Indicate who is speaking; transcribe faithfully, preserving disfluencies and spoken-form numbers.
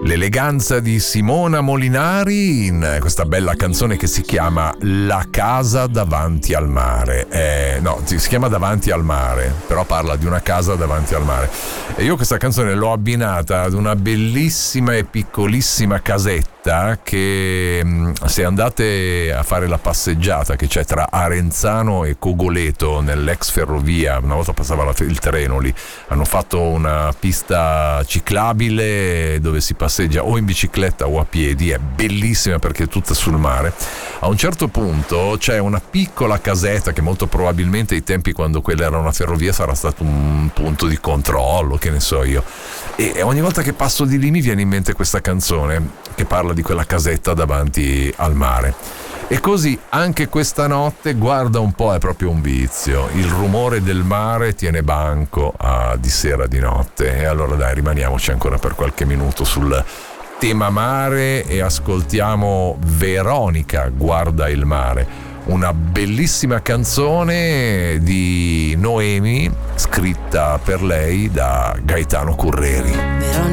Speaker 1: L'eleganza di Simona Molinari in questa bella canzone che si chiama La casa davanti al mare. Eh, no, si chiama Davanti al mare, però parla di una casa davanti al mare. E io questa canzone l'ho abbinata ad una bellissima e piccolissima casetta che, se andate a fare la passeggiata che c'è tra Arenzano e Cogoleto nell'ex ferrovia, una volta passava la, il treno lì, hanno fatto una pista ciclabile dove si passeggia o in bicicletta o a piedi, è bellissima perché è tutta sul mare. A un certo punto c'è una piccola casetta che molto probabilmente ai tempi quando quella era una ferrovia sarà stato un punto di controllo, che ne so io, e ogni volta che passo di lì mi viene in mente questa canzone che parla di quella casetta davanti al mare. E così anche questa notte, guarda un po', è proprio un vizio, il rumore del mare tiene banco ah, di sera, di notte. E allora dai, rimaniamoci ancora per qualche minuto sul tema mare e ascoltiamo Veronica guarda il mare, una bellissima canzone di Noemi scritta per lei da Gaetano Curreri.